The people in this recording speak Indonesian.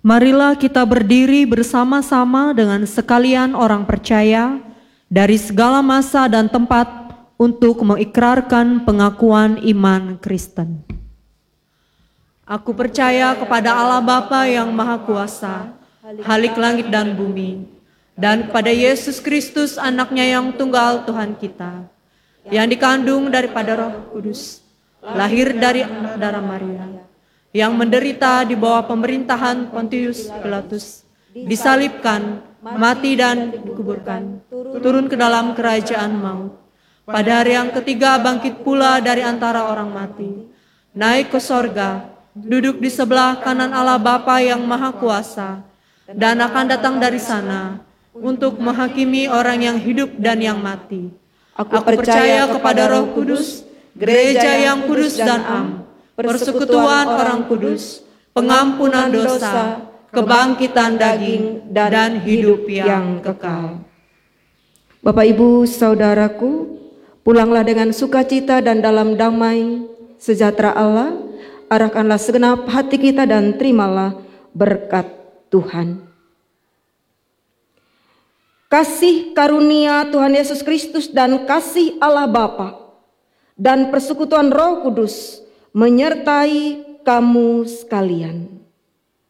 Marilah kita berdiri bersama-sama dengan sekalian orang percaya dari segala masa dan tempat untuk mengikrarkan pengakuan iman Kristen. Aku percaya kepada Allah Bapa yang Maha Kuasa, Khalik langit dan bumi, dan kepada Yesus Kristus anaknya yang tunggal Tuhan kita, yang dikandung daripada Roh Kudus, lahir dari anak darah Maria, yang menderita di bawah pemerintahan Pontius Pilatus, disalibkan, mati dan dikuburkan, turun ke dalam kerajaan maut. Pada hari yang ketiga bangkit pula dari antara orang mati, naik ke sorga, duduk di sebelah kanan Allah Bapa yang Maha Kuasa, dan akan datang dari sana untuk menghakimi orang yang hidup dan yang mati. Aku percaya kepada Roh Kudus, gereja yang kudus dan am, persekutuan orang kudus, pengampunan dosa, kebangkitan daging, dan hidup yang kekal. Bapak, Ibu, Saudaraku, pulanglah dengan sukacita dan dalam damai sejahtera Allah. Arahkanlah segenap hati kita dan terimalah berkat Tuhan. Kasih karunia Tuhan Yesus Kristus dan kasih Allah Bapa dan persekutuan Roh Kudus menyertai kamu sekalian.